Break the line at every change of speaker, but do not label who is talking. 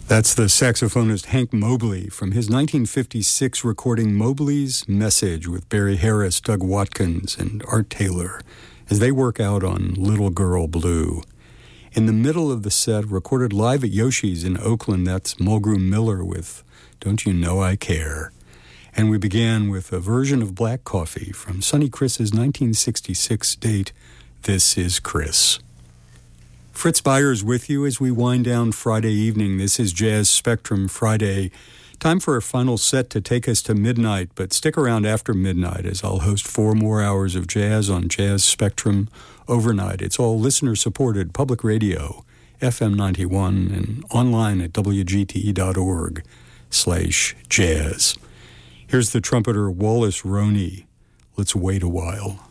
That's the saxophonist Hank Mobley from his 1956 recording Mobley's Message with Barry Harris, Doug Watkins, and Art Taylor as they work out on Little Girl Blue. In the middle of the set, recorded live at Yoshi's in Oakland, that's Mulgrew Miller with Don't You Know I Care. And we began with a version of Black Coffee from Sonny Chris's 1966 date, This Is Chris. Fritz Byers with you as we wind down Friday evening. This is Jazz Spectrum Friday. Time for a final set to take us to midnight, but stick around after midnight as I'll host 4 more hours of jazz on Jazz Spectrum overnight. It's all listener-supported public radio, FM 91, and online at wgte.org/jazz. Here's the trumpeter Wallace Roney. Let's wait a while.